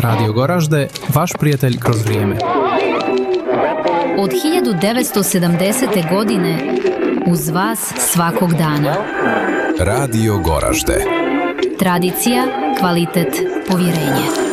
Radio Goražde, vaš prijatelj kroz vrijeme. Od 1970. godine uz vas svakog dana. Radio Goražde. Tradicija, kvalitet, povjerenje.